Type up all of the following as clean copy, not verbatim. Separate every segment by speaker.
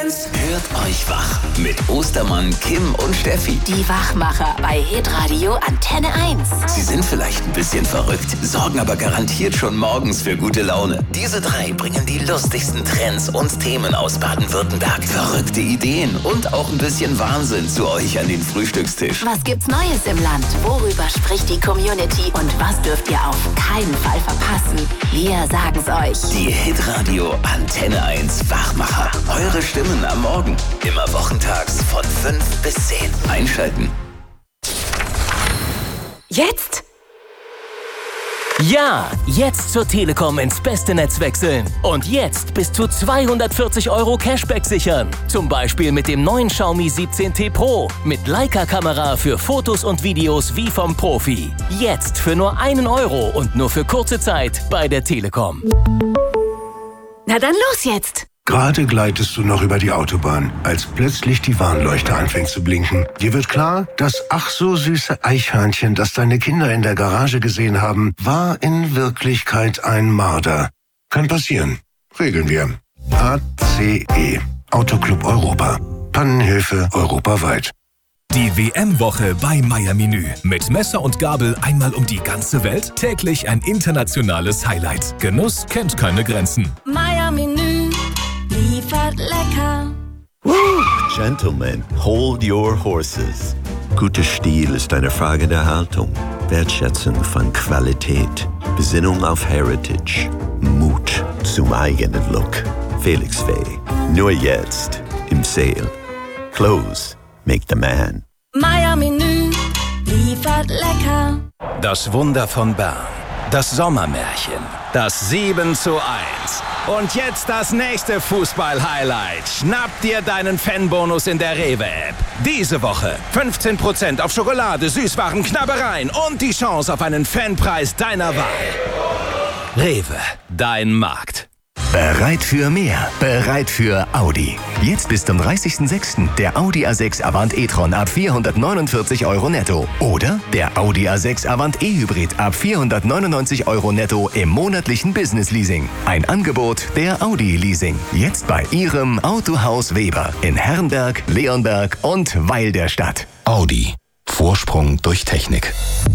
Speaker 1: 1.
Speaker 2: Hört euch wach mit Ostermann, Kim und Steffi.
Speaker 3: Die Wachmacher bei Hitradio Antenne 1.
Speaker 2: Sie sind vielleicht ein bisschen verrückt, sorgen aber garantiert schon morgens für gute Laune. Diese drei bringen die lustigsten Trends und Themen aus Baden-Württemberg. Verrückte Ideen und auch ein bisschen Wahnsinn zu euch an den Frühstückstisch.
Speaker 3: Was gibt's Neues im Land? Worüber spricht die Community? Und was dürft ihr auf keinen Fall verpassen? Wir sagen's euch.
Speaker 2: Die Hitradio Antenne 1 Wachmacher. Eure Stimmen am Morgen. Immer wochentags von 5 bis 10. Einschalten.
Speaker 3: Jetzt?
Speaker 4: Ja, jetzt zur Telekom ins beste Netz wechseln. Und jetzt bis zu 240 € Cashback sichern. Zum Beispiel mit dem neuen Xiaomi 17T Pro. Mit Leica-Kamera für Fotos und Videos wie vom Profi. Jetzt für nur 1 € und nur für kurze Zeit bei der Telekom.
Speaker 3: Na dann los jetzt!
Speaker 5: Gerade gleitest du noch über die Autobahn, als plötzlich die Warnleuchte anfängt zu blinken. Dir wird klar, das ach so süße Eichhörnchen, das deine Kinder in der Garage gesehen haben, war in Wirklichkeit ein Marder. Kann passieren. Regeln wir. ACE. Autoclub Europa. Pannenhilfe europaweit.
Speaker 6: Die WM-Woche bei Meier Menü. Mit Messer und Gabel einmal um die ganze Welt. Täglich ein internationales Highlight. Genuss kennt keine Grenzen.
Speaker 7: Meier Menü liefert lecker.
Speaker 8: Gentlemen, hold your horses. Guter Stil ist eine Frage der Haltung, Wertschätzung von Qualität, Besinnung auf Heritage, Mut zum eigenen Look. Felix Fay, nur jetzt im Sale. Clothes make the man.
Speaker 7: Meier Menü liefert lecker.
Speaker 4: Das Wunder von Bern. Das Sommermärchen. Das 7:1. Und jetzt das nächste Fußball-Highlight. Schnapp dir deinen Fanbonus in der Rewe-App. Diese Woche 15% auf Schokolade, Süßwaren, Knabbereien und die Chance auf einen Fanpreis deiner Wahl. Rewe, dein Markt.
Speaker 9: Bereit für mehr, bereit für Audi. Jetzt bis zum 30.06. der Audi A6 Avant e-tron ab 449 € netto. Oder der Audi A6 Avant e-Hybrid ab 499 € netto im monatlichen Business-Leasing. Ein Angebot der Audi Leasing. Jetzt bei Ihrem Autohaus Weber in Herrenberg, Leonberg und Weil der Stadt.
Speaker 10: Audi. Vorsprung durch Technik.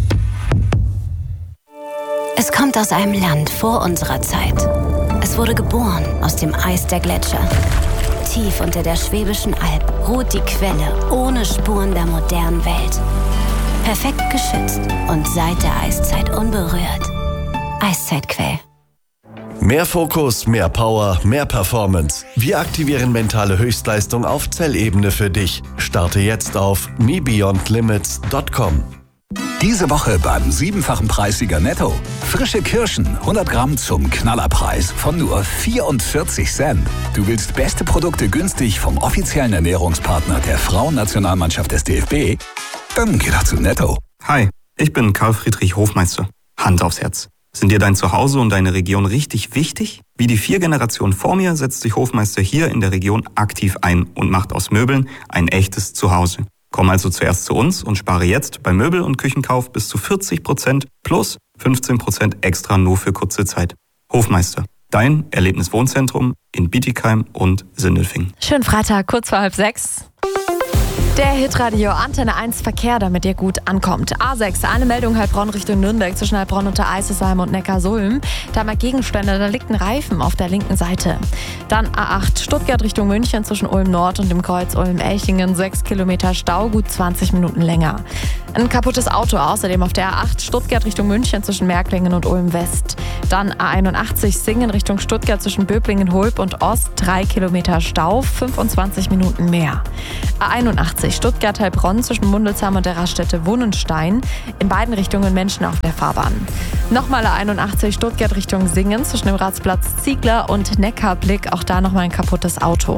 Speaker 3: Es kommt aus einem Land vor unserer Zeit. Es wurde geboren aus dem Eis der Gletscher. Tief unter der Schwäbischen Alb ruht die Quelle ohne Spuren der modernen Welt. Perfekt geschützt und seit der Eiszeit unberührt. Eiszeitquell.
Speaker 11: Mehr Fokus, mehr Power, mehr Performance. Wir aktivieren mentale Höchstleistung auf Zellebene für dich. Starte jetzt auf mebeyondlimits.com.
Speaker 10: Diese Woche beim 7-fachen Preissieger Netto. Frische Kirschen, 100 Gramm zum Knallerpreis von nur 44 Cent. Du willst beste Produkte günstig vom offiziellen Ernährungspartner der Frauennationalmannschaft des DFB? Dann geh doch zu Netto.
Speaker 12: Hi, ich bin Karl Friedrich Hofmeister. Hand aufs Herz. Sind dir dein Zuhause und deine Region richtig wichtig? Wie die 4 Generationen vor mir setzt sich Hofmeister hier in der Region aktiv ein und macht aus Möbeln ein echtes Zuhause. Komm also zuerst zu uns und spare jetzt beim Möbel- und Küchenkauf bis zu 40% plus 15% extra nur für kurze Zeit. Hofmeister, dein Erlebniswohnzentrum in Bietigheim und Sindelfingen.
Speaker 13: Schönen Freitag, kurz vor 5:30. Der Hitradio Antenne 1 Verkehr, damit ihr gut ankommt. A6, eine Meldung Heilbronn Richtung Nürnberg zwischen Heilbronn und der Eisesheim und Neckarsulm. Da mal Gegenstände, da liegt ein Reifen auf der linken Seite. Dann A8, Stuttgart Richtung München zwischen Ulm Nord und dem Kreuz Ulm-Elchingen. 6 Kilometer Stau, gut 20 Minuten länger. Ein kaputtes Auto außerdem auf der A8, Stuttgart Richtung München zwischen Märklingen und Ulm West. Dann A81, Singen Richtung Stuttgart zwischen Böblingen, Hulb und Ost. 3 Kilometer Stau, 25 Minuten mehr. A81, Stuttgart-Heilbronn zwischen Mundelsheim und der Raststätte Wunnenstein. In beiden Richtungen Menschen auf der Fahrbahn. Nochmal A81, Stuttgart Richtung Singen zwischen dem Ratsplatz Ziegler und Neckarblick. Auch da nochmal ein kaputtes Auto.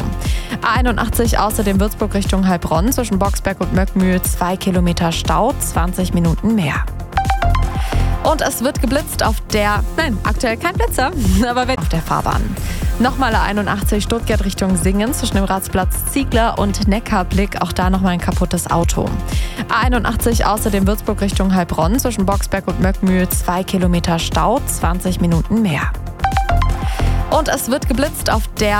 Speaker 13: A81 außerdem Würzburg Richtung Heilbronn zwischen Boxberg und Möckmühl. 2 Kilometer Stau, 20 Minuten mehr. Und es wird geblitzt auf der, nein, aktuell kein Blitzer, aber auf der Fahrbahn. Nochmal A81 Stuttgart Richtung Singen zwischen dem Ratsplatz Ziegler und Neckarblick. Auch da nochmal ein kaputtes Auto. A81 außerdem Würzburg Richtung Heilbronn zwischen Boxberg und Möckmühl. 2 Kilometer Stau, 20 Minuten mehr. Und es wird geblitzt auf der